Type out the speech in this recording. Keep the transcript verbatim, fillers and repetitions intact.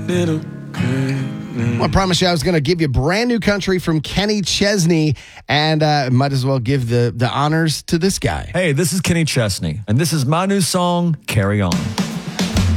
little crazy. Well, I promised you I was going to give you brand new country from Kenny Chesney, and uh, might as well give the, the honors to this guy. Hey, this is Kenny Chesney, and this is my new song, Carry On.